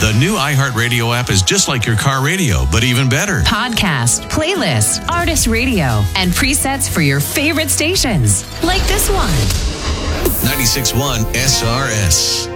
The new iHeartRadio app is just like your car radio, but even better. Podcast, playlist, artist radio, and presets for your favorite stations. Like this one. 96.1 SRS.